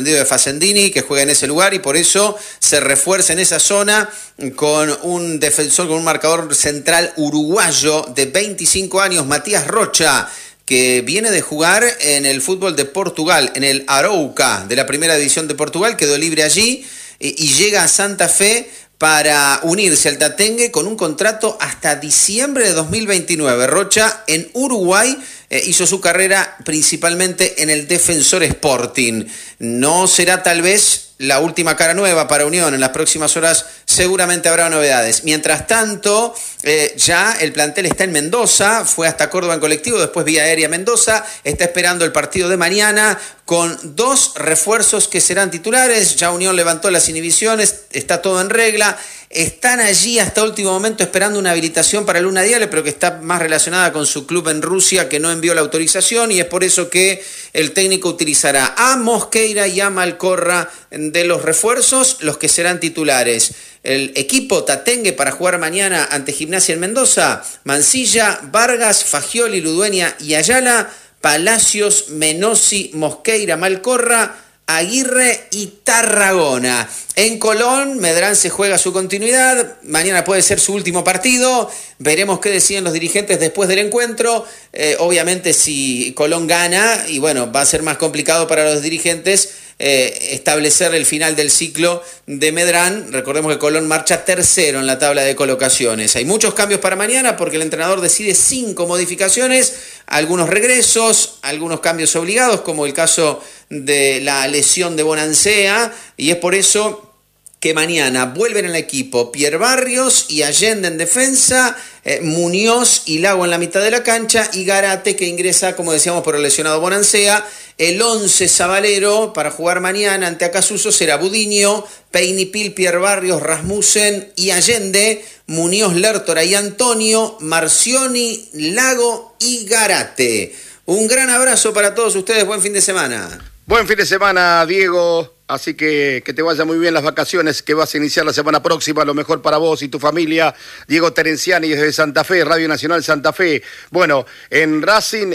suspendido de Facendini, que juega en ese lugar, y por eso se refuerza en esa zona con un defensor, con un marcador central uruguayo de 25 años, Matías Rocha, que viene de jugar en el fútbol de Portugal, en el Arouca de la primera división de Portugal, quedó libre allí y llega a Santa Fe para unirse al Tatengue con un contrato hasta diciembre de 2029. Rocha en Uruguay hizo su carrera principalmente en el Defensor Sporting. No será tal vez la última cara nueva para Unión. En las próximas horas seguramente habrá novedades. Mientras tanto, ya el plantel está en Mendoza, fue hasta Córdoba en colectivo, después vía aérea a Mendoza, está esperando el partido de mañana con 2 refuerzos que serán titulares. Ya Unión levantó las inhibiciones, está todo en regla. Están allí hasta último momento esperando una habilitación para Luna Diale, pero que está más relacionada con su club en Rusia, que no envió la autorización, y es por eso que el técnico utilizará a Mosqueira y a Malcorra de los refuerzos, los que serán titulares. El equipo Tatengue para jugar mañana ante Gimnasia en Mendoza: Mancilla, Vargas, Fagioli, Ludueña y Ayala, Palacios, Menossi, Mosqueira, Malcorra, Aguirre y Tarragona. En Colón, Medrán se juega su continuidad, mañana puede ser su último partido, veremos qué deciden los dirigentes después del encuentro. Obviamente si Colón gana, y bueno, va a ser más complicado para los dirigentes establecer el final del ciclo de Medrán. Recordemos que Colón marcha tercero en la tabla de colocaciones. Hay muchos cambios para mañana porque el entrenador decide 5 modificaciones, algunos regresos, algunos cambios obligados, como el caso de la lesión de Bonancea, y es por eso que mañana vuelven al equipo Pierre Barrios y Allende en defensa, Muñoz y Lago en la mitad de la cancha, y Garate, que ingresa, como decíamos, por el lesionado Bonancea. El 11 sabalero para jugar mañana ante Acasuso será Budiño, Peinipil, Pierre Barrios, Rasmussen y Allende, Muñoz, Lertora y Antonio, Marcioni, Lago y Garate. Un gran abrazo para todos ustedes, buen fin de semana. Buen fin de semana, Diego. Así que te vaya muy bien las vacaciones que vas a iniciar la semana próxima. Lo mejor para vos y tu familia. Diego Terenciani desde Santa Fe, Radio Nacional Santa Fe. Bueno, en Racing,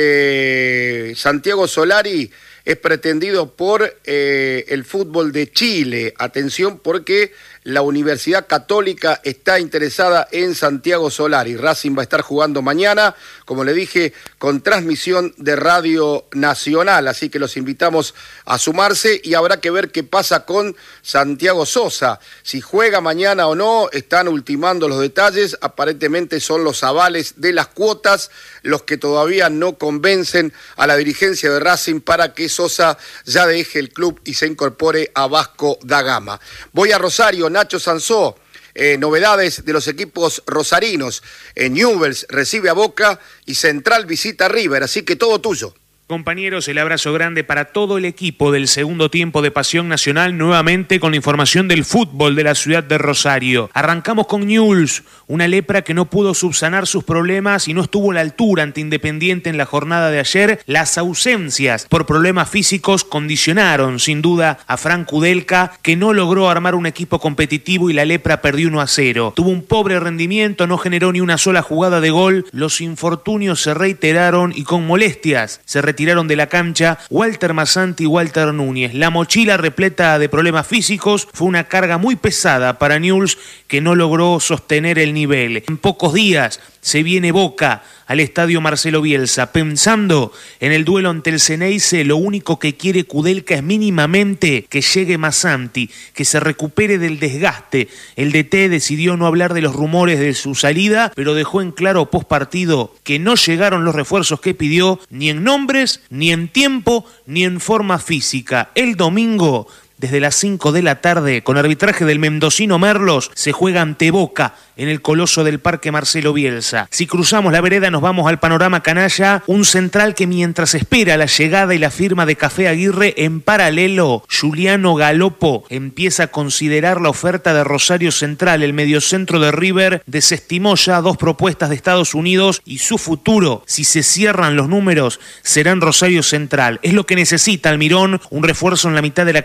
Santiago Solari es pretendido por el fútbol de Chile. Atención, porque la Universidad Católica está interesada en Santiago Solari. Racing va a estar jugando mañana, como le dije, con transmisión de Radio Nacional. Así que los invitamos a sumarse y habrá que ver qué pasa con Santiago Sosa. Si juega mañana o no, están ultimando los detalles. Aparentemente son los avales de las cuotas los que todavía no convencen a la dirigencia de Racing para que Sosa ya deje el club y se incorpore a Vasco da Gama. Voy a Rosario. Nacho Sansó, novedades de los equipos rosarinos. Newell's recibe a Boca y Central visita a River, así que todo tuyo. Compañeros, el abrazo grande para todo el equipo del segundo tiempo de Pasión Nacional, nuevamente con la información del fútbol de la ciudad de Rosario. Arrancamos con Newell's, una lepra que no pudo subsanar sus problemas y no estuvo a la altura ante Independiente en la jornada de ayer. Las ausencias por problemas físicos condicionaron sin duda a Frank Kudelka, que no logró armar un equipo competitivo y la lepra perdió 1-0. Tuvo un pobre rendimiento, no generó ni una sola jugada de gol, los infortunios se reiteraron y con molestias se retiraron de la cancha Walter Masanti y Walter Núñez. La mochila repleta de problemas físicos fue una carga muy pesada para Newell's, que no logró sostener el nivel. En pocos días se viene Boca al estadio Marcelo Bielsa. Pensando en el duelo ante el Ceneice, lo único que quiere Kudelka es mínimamente que llegue Masanti, que se recupere del desgaste. El DT decidió no hablar de los rumores de su salida, pero dejó en claro post partido que no llegaron los refuerzos que pidió, ni en nombres, ni en tiempo, ni en forma física. El domingo, desde las 5 de la tarde, con arbitraje del mendocino Merlos, se juega ante Boca en el Coloso del Parque Marcelo Bielsa. Si cruzamos la vereda nos vamos al panorama canalla, un central que mientras espera la llegada y la firma de Café Aguirre, en paralelo, Juliano Galopo empieza a considerar la oferta de Rosario Central. El mediocentro de River desestimó ya 2 propuestas de Estados Unidos y su futuro, si se cierran los números, será en Rosario Central. Es lo que necesita Almirón, un refuerzo en la mitad de la cancha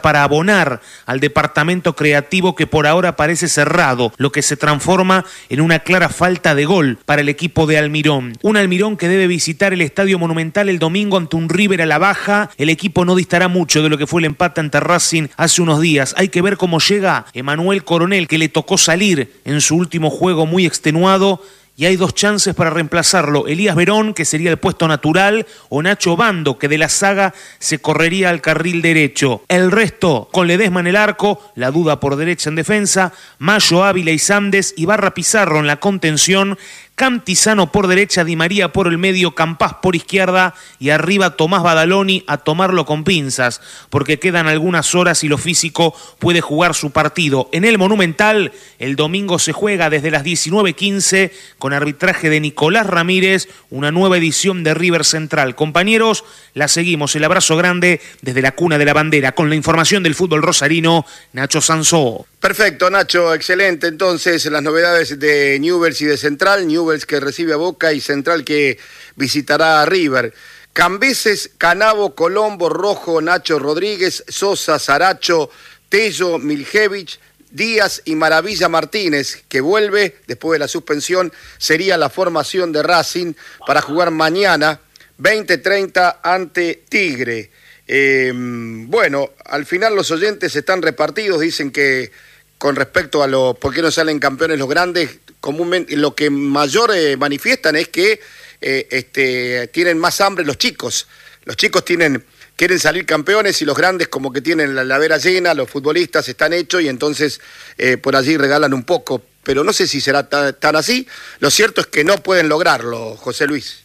para abonar al departamento creativo que por ahora parece cerrado, lo que se transforma en una clara falta de gol para el equipo de Almirón. Un Almirón que debe visitar el Estadio Monumental el domingo ante un River a la baja. El equipo no distará mucho de lo que fue el empate ante Racing hace unos días. Hay que ver cómo llega Emanuel Coronel, que le tocó salir en su último juego muy extenuado. Y hay 2 chances para reemplazarlo: Elías Verón, que sería el puesto natural, o Nacho Bando, que de la saga se correría al carril derecho. El resto, con Ledesma en el arco, la duda por derecha en defensa, Mayo, Ávila y Sández, Ibarra, Pizarro en la contención, Cantizano por derecha, Di María por el medio, Campás por izquierda y arriba Tomás Badaloni a tomarlo con pinzas, porque quedan algunas horas y lo físico puede jugar su partido. En el Monumental, el domingo se juega desde las 19:15 con arbitraje de Nicolás Ramírez, una nueva edición de River Central. Compañeros, la seguimos. El abrazo grande desde la cuna de la bandera. Con la información del fútbol rosarino, Nacho Sansó. Perfecto, Nacho, excelente. Entonces, las novedades de Newell's y de Central. Newell's que recibe a Boca y Central que visitará a River. Cambeses, Canavo, Colombo, Rojo, Nacho Rodríguez, Sosa, Saracho, Tello, Miljevich, Díaz y Maravilla Martínez, que vuelve después de la suspensión. Sería la formación de Racing para jugar mañana 20:30 ante Tigre. Bueno, al final los oyentes están repartidos, dicen que con respecto a por qué no salen campeones los grandes, comúnmente lo que mayor manifiestan es que tienen más hambre los chicos. Los chicos quieren salir campeones y los grandes como que tienen la ladera llena, los futbolistas están hechos y entonces por allí regalan un poco. Pero no sé si será tan así. Lo cierto es que no pueden lograrlo, José Luis.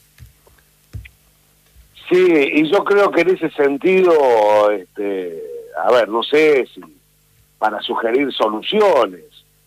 Sí, y yo creo que en ese sentido, a ver, no sé si para sugerir soluciones,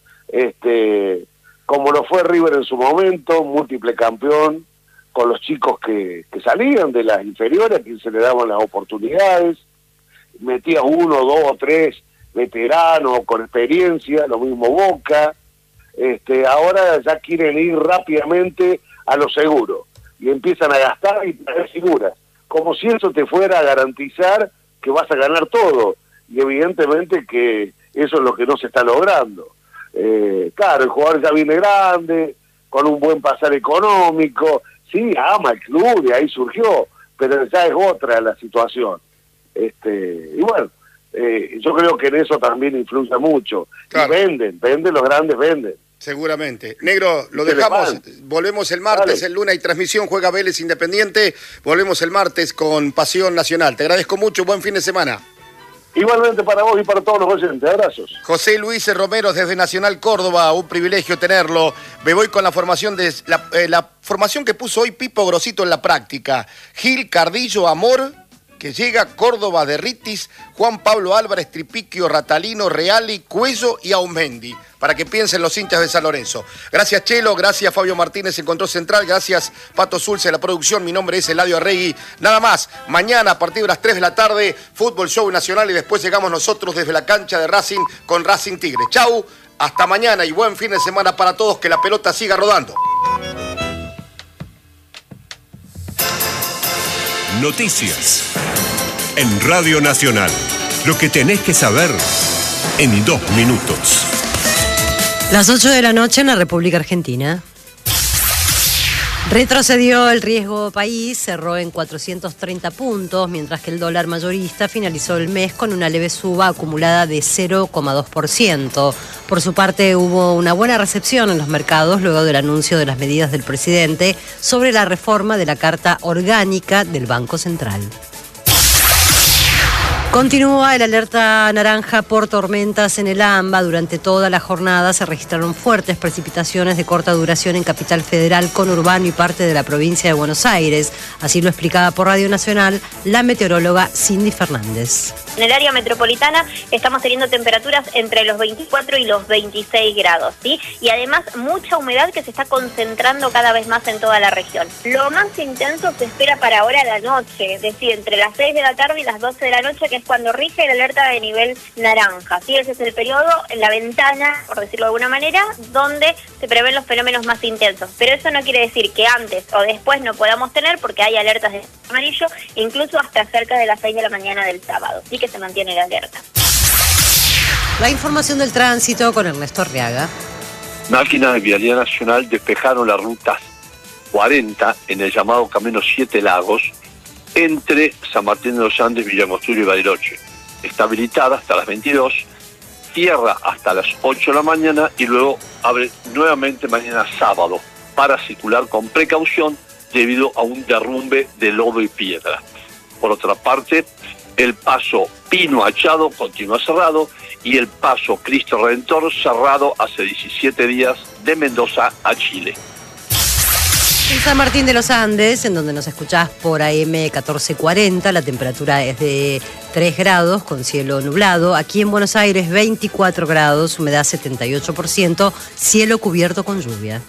como lo fue River en su momento, múltiple campeón, con los chicos que salían de las inferiores, a quien se le daban las oportunidades, metías 1, 2, 3 veteranos con experiencia, lo mismo Boca, ahora ya quieren ir rápidamente a lo seguro, y empiezan a gastar y traer figuras, como si eso te fuera a garantizar que vas a ganar todo, y evidentemente que eso es lo que no se está logrando. Claro, el jugador ya viene grande, con un buen pasar económico, sí, ama el club, y ahí surgió, pero ya es otra la situación. Y bueno, yo creo que en eso también influye mucho. Claro. Y venden, los grandes venden. Seguramente. Negro, lo dejamos, volvemos el martes, dale. El lunes hay transmisión, juega Vélez Independiente, volvemos el martes con Pasión Nacional. Te agradezco mucho, buen fin de semana. Igualmente para vos y para todos los oyentes, abrazos. José Luis Romero desde Nacional Córdoba, un privilegio tenerlo. Me voy con la formación la formación que puso hoy Pipo Grosito en la práctica. Gil, Cardillo, Amor, que llega, Córdoba, Derritis, Juan Pablo Álvarez, Tripiquio, Ratalino, Reali, Cuello y Aumendi, para que piensen los hinchas de San Lorenzo. Gracias Chelo, gracias Fabio Martínez en Control Central, gracias Pato Zulce en la producción, mi nombre es Eladio Arregui. Nada más, mañana a partir de las 3 de la tarde, Fútbol Show Nacional y después llegamos nosotros desde la cancha de Racing con Racing Tigre. Chau, hasta mañana y buen fin de semana para todos, que la pelota siga rodando. Noticias en Radio Nacional. Lo que tenés que saber en 2 minutos. Las 8 de la noche en la República Argentina. Retrocedió el riesgo país, cerró en 430 puntos, mientras que el dólar mayorista finalizó el mes con una leve suba acumulada de 0,2%. Por su parte, hubo una buena recepción en los mercados luego del anuncio de las medidas del presidente sobre la reforma de la Carta Orgánica del Banco Central. Continúa el alerta naranja por tormentas en el AMBA. Durante toda la jornada se registraron fuertes precipitaciones de corta duración en Capital Federal, conurbano y parte de la provincia de Buenos Aires. Así lo explicaba por Radio Nacional la meteoróloga Cindy Fernández. En el área metropolitana estamos teniendo temperaturas entre los 24 y los 26 grados, ¿sí? Y además mucha humedad que se está concentrando cada vez más en toda la región. Lo más intenso se espera para ahora a la noche, es decir, entre las 6 de la tarde y las 12 de la noche, que es cuando rige el alerta de nivel naranja, ¿sí? Ese es el periodo, la ventana, por decirlo de alguna manera, donde se prevén los fenómenos más intensos. Pero eso no quiere decir que antes o después no podamos tener, porque hay alertas de amarillo, incluso hasta cerca de las 6 de la mañana del sábado, sí que se mantiene la alerta. La información del tránsito con Ernesto Arriaga. Máquinas de Vialidad Nacional despejaron la ruta 40 en el llamado Camino Siete Lagos entre San Martín de los Andes, Villa Angostura y Bariloche. Está habilitada hasta las 22, cierra hasta las 8 de la mañana y luego abre nuevamente mañana sábado para circular con precaución debido a un derrumbe de lodo y piedra. Por otra parte, el paso Pino Achado continúa cerrado y el paso Cristo Redentor cerrado hace 17 días de Mendoza a Chile. En San Martín de los Andes, en donde nos escuchás por AM 1440, la temperatura es de 3 grados con cielo nublado. Aquí en Buenos Aires 24 grados, humedad 78%, cielo cubierto con lluvia.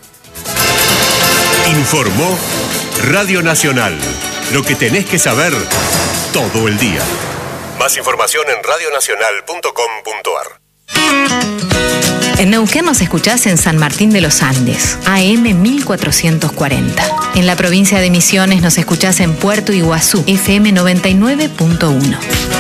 Informó Radio Nacional. Lo que tenés que saber todo el día. Más información en radionacional.com.ar. En Neuquén nos escuchás en San Martín de los Andes, AM 1440. En la provincia de Misiones nos escuchás en Puerto Iguazú, FM 99.1.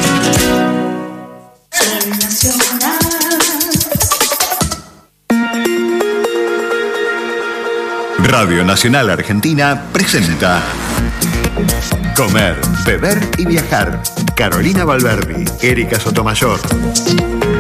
Radio Nacional Argentina presenta Comer, Beber y Viajar. Carolina Valverdi, Erika Sotomayor.